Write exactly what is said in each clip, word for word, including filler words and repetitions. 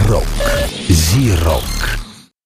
Рок. Зирок.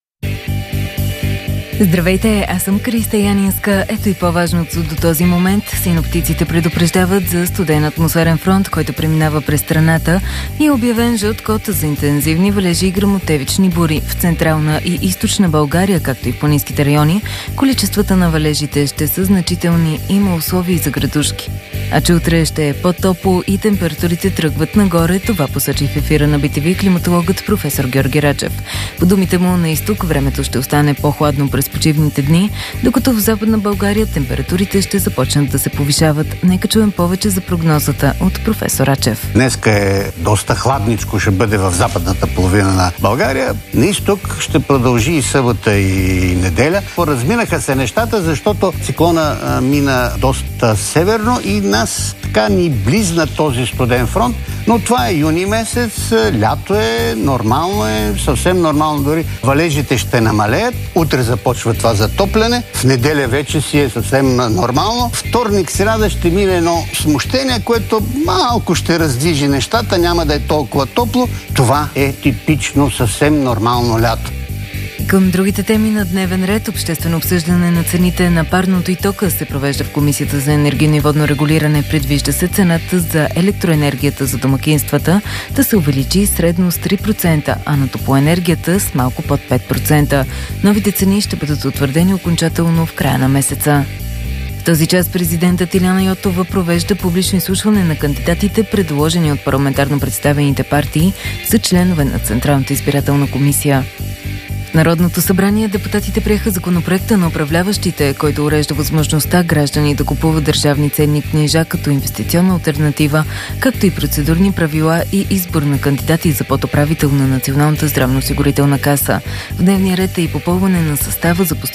Здравейте, аз съм Криста Янинска. Ето и по-важното до този момент. Синоптиците предупреждават за студен атмосферен фронт, който преминава през страната и е обявен жълт код за интензивни валежи и гръмотевични бури. В централна и източна България, както и в планинските райони, количествата на валежите ще са значителни. Има условия за градушки. А че утре ще е по-топло и температурите тръгват нагоре, това посочи в ефира на Би Ти Ви климатологът професор Георги Рачев. По думите му, на изток времето ще остане по-хладно през почивните дни, докато в Западна България температурите ще започнат да се повишават. Нека чуем повече за прогнозата от професор Рачев. Днеска е доста хладничко, ще бъде в западната половина на България. На изток ще продължи и събота и неделя. Поразминаха се нещата, защото циклона а, мина доста северно и нас така ни близна този студен фронт. Но това е юни месец, лято е, нормално е, съвсем нормално дори. Валежите ще намалеят, утре започва това затопляне, в неделя вече си е съвсем нормално. Вторник, сряда ще мине едно смущение, което малко ще раздвижи нещата, няма да е толкова топло. Това е типично съвсем нормално лято. Към другите теми на дневен ред, обществено обсъждане на цените на парното и тока се провежда в Комисията за енергийно и водно регулиране. Предвижда се цената за електроенергията за домакинствата да се увеличи средно с три процента, а на топлоенергията с малко под пет процента. Новите цени ще бъдат утвърдени окончателно в края на месеца. В този час президентът Илияна Йотова провежда публично изслушване на кандидатите, предложени от парламентарно представените партии за членове на Централната избирателна комисия. В Народното събрание депутатите приеха законопроекта на управляващите, който урежда възможността граждани да купуват държавни ценни книжа като инвестиционна алтернатива, както и процедурни правила и избор на кандидати за подуправител на Националната здравноосигурителна каса. В дневния ред е и попълване на състава за